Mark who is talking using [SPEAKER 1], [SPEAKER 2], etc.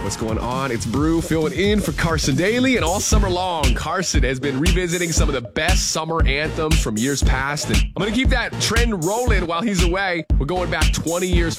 [SPEAKER 1] what's going on? It's Brew filling in for Carson Daly, and all summer long, Carson has been revisiting some of the best summer anthems from years past, and I'm going to keep that trend rolling while he's away. We're going back 20 years